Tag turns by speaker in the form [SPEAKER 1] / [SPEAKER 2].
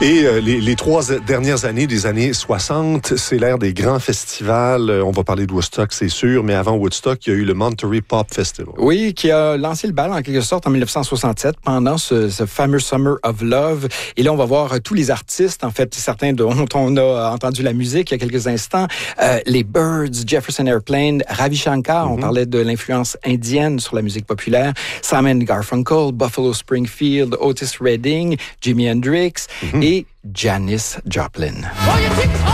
[SPEAKER 1] Et les 3 dernières années, des années 60, c'est l'ère des grands festivals. On va parler de Woodstock, c'est sûr, mais avant Woodstock, il y a eu le Monterey Pop Festival.
[SPEAKER 2] Oui, qui a lancé le bal en quelque sorte en 1967 pendant ce fameux Summer of Love. Et là, on va voir tous les artistes, en fait, certains dont on a entendu la musique il y a quelques instants. Les Byrds, Jefferson Airplane, Ravi Shankar, on parlait de l'influence indienne sur la musique populaire, Simon Garfunkel, Buffalo Springfield, Otis Redding, Jimi Hendrix et Janis Joplin.